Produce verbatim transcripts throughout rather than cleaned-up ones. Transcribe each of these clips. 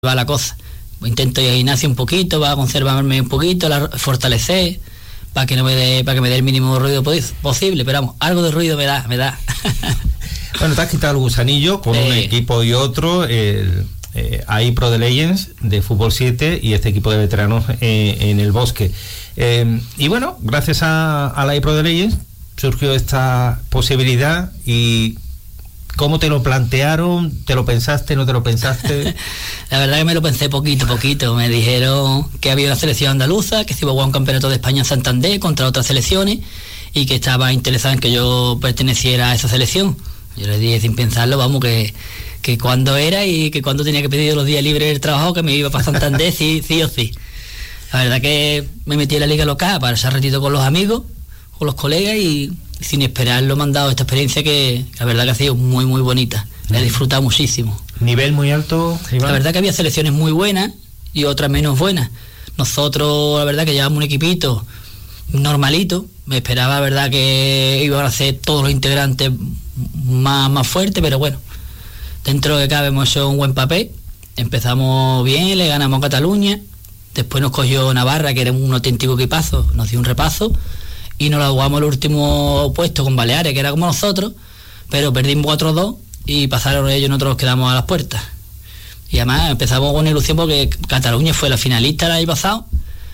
va la cosa. Intento ir al gimnasio un poquito, va a conservarme un poquito, la, fortalecer, para que no me dé, para que me dé el mínimo ruido posible, pero vamos, algo de ruido me da, me da. Bueno, te has quitado el gusanillo con eh. un equipo y otro, el eh, A I Pro de Legends de Fútbol siete y este equipo de veteranos eh, en el Bosque. Eh, y bueno, gracias a, a la A I Pro de Legends surgió esta posibilidad. Y ¿cómo te lo plantearon? ¿Te lo pensaste, no te lo pensaste? La verdad que me lo pensé poquito, poquito. Me dijeron que había una selección andaluza, que se iba a jugar un campeonato de España en Santander contra otras selecciones y que estaba interesado en que yo perteneciera a esa selección. Yo les dije sin pensarlo, vamos, que, que cuando era y que cuando tenía que pedir los días libres del trabajo, que me iba para Santander sí, sí o sí. La verdad que me metí en la liga local para echar ratito con los amigos, con los colegas, y sin esperarlo me han dado esta experiencia que la verdad que ha sido muy muy bonita. La he disfrutado muchísimo. ¿Nivel muy alto, Iván? La verdad que había selecciones muy buenas y otras menos buenas. Nosotros la verdad que llevamos un equipito normalito. Me esperaba la verdad que iban a ser todos los integrantes más, más fuertes, pero bueno, dentro de que cabe hemos hecho un buen papel. Empezamos bien, le ganamos a Cataluña, después nos cogió Navarra, que era un auténtico equipazo, nos dio un repaso y nos la jugamos el último puesto con Baleares, que era como nosotros, pero perdimos cuatro dos y pasaron ellos y nosotros nos quedamos a las puertas. Y además empezamos con ilusión porque Cataluña fue la finalista el año pasado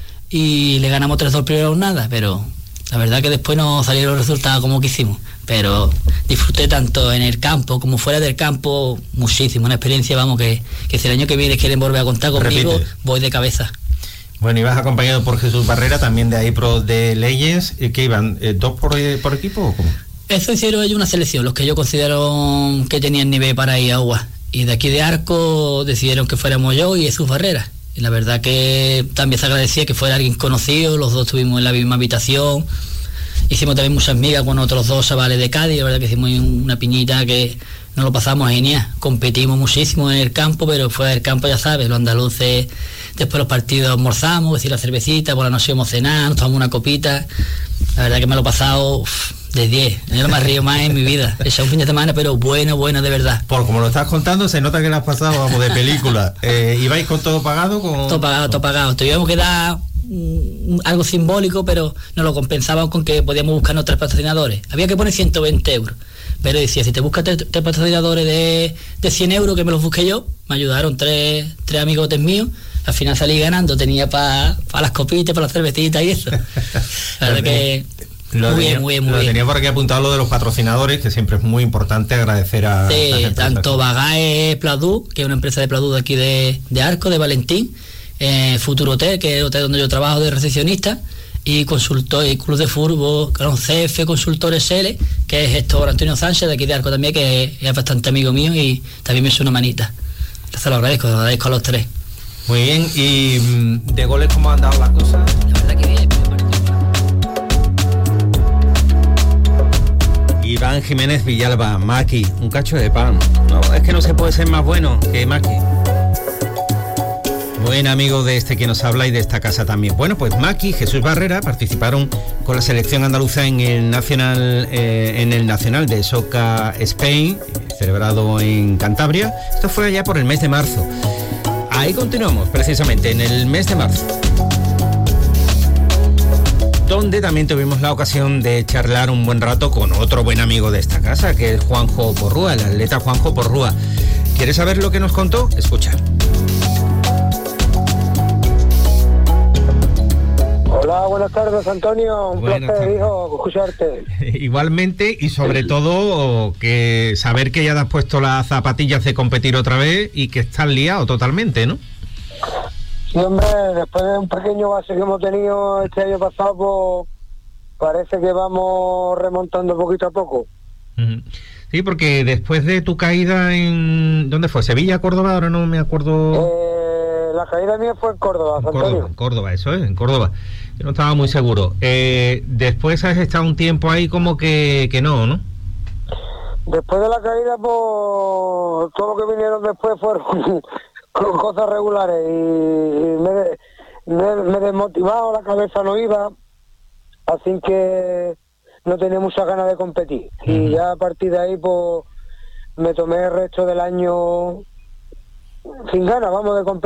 y le ganamos tres dos primero nada, pero la verdad que después no salieron los resultados como quisimos. Pero disfruté tanto en el campo como fuera del campo muchísimo, una experiencia, vamos, que, que si el año que viene quieren volver a contar conmigo, repite, voy de cabeza. Bueno, y vas acompañado por Jesús Barrera, también de A I Pro de Legends. ¿Qué iban? ¿Dos por, por equipo o cómo? Eso hicieron ellos una selección, los que ellos consideraron que tenían nivel para ir a agua. Y de aquí de Arco decidieron que fuéramos yo y Jesús Barrera. Y la verdad que también se agradecía que fuera alguien conocido, los dos estuvimos en la misma habitación. Hicimos también muchas migas con otros dos chavales de Cádiz, la verdad que hicimos una piñita que nos lo pasamos genial. Competimos muchísimo en el campo, pero fuera del campo ya sabes, los andaluces, después los partidos almorzamos, es decir, la cervecita, por la noche íbamos a cenar, nos tomamos una copita. La verdad que me lo he pasado uff, de diez, yo no me río más en mi vida. He hecho un fin de semana, pero bueno, bueno, de verdad. Por como lo estás contando, se nota que lo has pasado, vamos, de película. Eh, ¿Ibais con todo pagado? Con... Todo pagado, todo pagado. Tuvimos que dar mm, algo simbólico, pero nos lo compensaban con que podíamos buscar otros patrocinadores. Había que poner ciento veinte euros. Pero decía, si te buscas tres, tres patrocinadores de, de cien euros, que me los busqué yo, me ayudaron tres, tres amigotes míos. Al final salí ganando, tenía para pa las copitas, para las cervecitas y eso. La verdad que... Lo muy tenía, bien, muy bien, muy lo bien. Tenía por aquí apuntado lo de los patrocinadores, que siempre es muy importante agradecer a... Sí, tanto Bagae Pladú, que es una empresa de Pladú de aquí de, de Arco, de Valentín, eh, Futuro Hotel, que es el hotel donde yo trabajo de recepcionista, y consultor y Club de Fútbol, con C F Consultores L, que es Héctor Antonio Sánchez de aquí de Arco también, que es bastante amigo mío y también me hizo una manita. Se lo agradezco, lo agradezco a los tres. Muy bien, y de goles, ¿cómo han dado las cosas? La verdad que bien. Iván Jiménez Villalba, Maki, un cacho de pan. No, es que no se puede ser más bueno que Maki. Buen amigo de este que nos habla y de esta casa también. Bueno, pues Maki y Jesús Barrera participaron con la selección andaluza en el Nacional, eh, en el Nacional de Soccer Spain, celebrado en Cantabria. Esto fue allá por el mes de marzo. Ahí continuamos, precisamente, en el mes de marzo, donde también tuvimos la ocasión de charlar un buen rato con otro buen amigo de esta casa, que es Juanjo Porrúa, el atleta Juanjo Porrúa. ¿Quieres saber lo que nos contó? Escucha. Hola, buenas tardes, Antonio. Un buenas placer, tardes. Hijo, escucharte. Igualmente, y sobre todo que saber que ya te has puesto las zapatillas de competir otra vez y que estás liado totalmente, ¿no? Sí, hombre, después de un pequeño base que hemos tenido este año pasado, pues parece que vamos remontando poquito a poco. Uh-huh. Sí, porque después de tu caída en... ¿Dónde fue? ¿Sevilla, Córdoba? Ahora no me acuerdo... Eh, la caída mía fue en Córdoba, en Antonio. Córdoba, en Córdoba, eso es, en Córdoba. Yo no estaba muy seguro. Eh, después has estado un tiempo ahí como que, que no, ¿no? Después de la caída, pues todo lo que vinieron después fueron cosas regulares y me, me, me desmotivado, la cabeza no iba, así que no tenía muchas ganas de competir. Uh-huh. Y ya a partir de ahí, pues me tomé el resto del año sin ganas, vamos, de competir.